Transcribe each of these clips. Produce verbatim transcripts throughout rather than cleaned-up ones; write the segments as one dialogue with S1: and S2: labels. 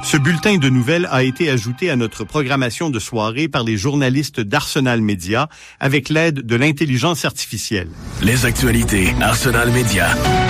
S1: Ce bulletin de nouvelles a été ajouté à notre programmation de soirée par les journalistes d'Arsenal Média avec l'aide de l'intelligence artificielle.
S2: Les actualités Arsenal Média.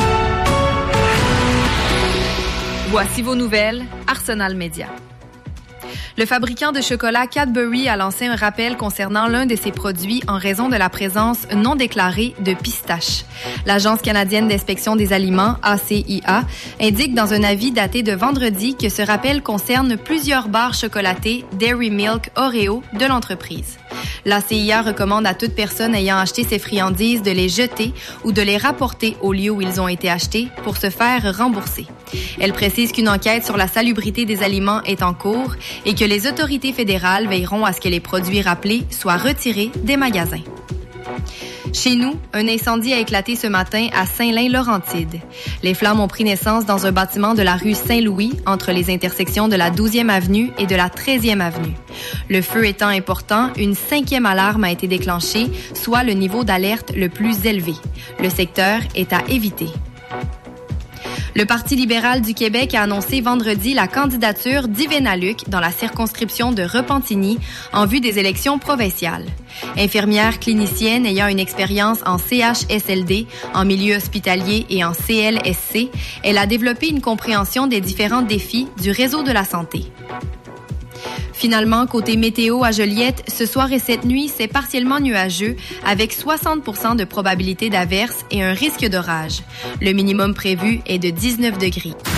S3: Voici vos nouvelles Arsenal Média. Le fabricant de chocolat Cadbury a lancé un rappel concernant l'un de ses produits en raison de la présence non déclarée de pistaches. L'Agence canadienne d'inspection des aliments, A C I A, indique dans un avis daté de vendredi que ce rappel concerne plusieurs barres chocolatées Dairy Milk Oreo de l'entreprise. L'A C I A recommande à toute personne ayant acheté ces friandises de les jeter ou de les rapporter au lieu où ils ont été achetés pour se faire rembourser. Elle précise qu'une enquête sur la salubrité des aliments est en cours et que les autorités fédérales veilleront à ce que les produits rappelés soient retirés des magasins. Chez nous, un incendie a éclaté ce matin à Saint-Lin-Laurentide. Les flammes ont pris naissance dans un bâtiment de la rue Saint-Louis, entre les intersections de la douzième avenue et de la treizième avenue. Le feu étant important, une cinquième alarme a été déclenchée, soit le niveau d'alerte le plus élevé. Le secteur est à éviter. Le Parti libéral du Québec a annoncé vendredi la candidature d'Ivena Luc dans la circonscription de Repentigny en vue des élections provinciales. Infirmière clinicienne ayant une expérience en C H S L D, en milieu hospitalier et en C L S C, elle a développé une compréhension des différents défis du réseau de la santé. Finalement, côté météo à Joliette, ce soir et cette nuit, c'est partiellement nuageux avec soixante pour cent de probabilité d'averse et un risque d'orage. Le minimum prévu est de dix-neuf degrés.